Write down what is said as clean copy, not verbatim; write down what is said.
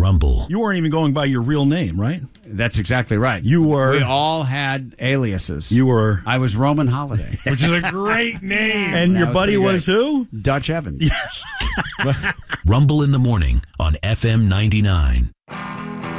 Rumble. You weren't even going by your real name, right? That's exactly right. You were. We all had aliases. You were. I was Roman Holiday, which is a great name. And your buddy was who? Dutch Evans. Yes. Rumble in the morning on FM 99.